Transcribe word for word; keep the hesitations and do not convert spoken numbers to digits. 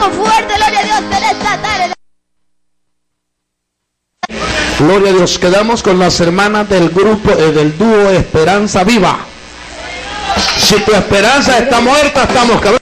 Vamos fuerte, gloria a Dios en esta tarde. Gloria a Dios. Quedamos con las hermanas del grupo, eh, del dúo Esperanza Viva. Si tu esperanza está muerta, estamos cabezas.